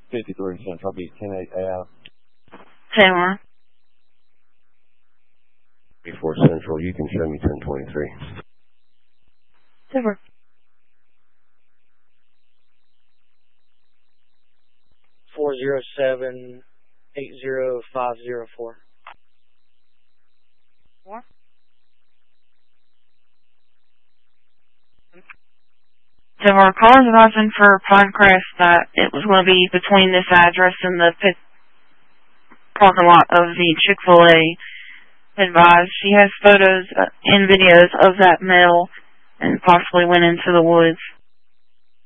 53 Central, be 10-8 AF. 10-1. 34 Central, you can show me 1023. Super. 407-80504. 4. So our callers advising for Pinecrest that it was going to be between this address and the pit parking lot of the Chick-fil-A. Advised she has photos and videos of that mail and possibly went into the woods.